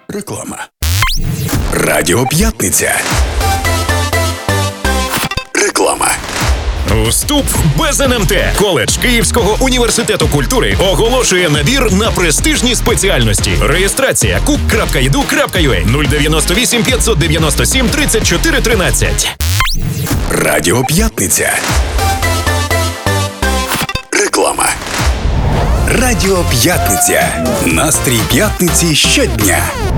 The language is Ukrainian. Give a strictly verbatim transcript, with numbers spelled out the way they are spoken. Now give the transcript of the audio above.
Реклама. Радіо П'ятниця. Реклама. Вступ без ен ем те. Коледж Київського університету культури оголошує набір на престижні спеціальності. Реєстрація кук крапка і ді ю крапка ю а нуль дев'яносто вісім п'ятсот дев'яносто сім тридцять чотири тринадцять. Радіо П'ятниця. Реклама. Радіо П'ятниця. Настрій п'ятниці щодня.